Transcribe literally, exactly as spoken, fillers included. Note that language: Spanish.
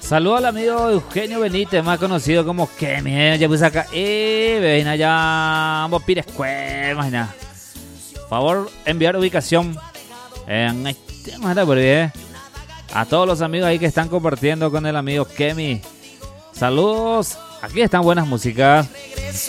Saludo al amigo Eugenio Benítez, más conocido como Kemi. Ya puse acá. Eh, ven allá. Vamos, pires, imagina. Favor, enviar ubicación. En este por bien. A todos los amigos ahí que están compartiendo con el amigo Kemi. Saludos. Aquí están buenas músicas.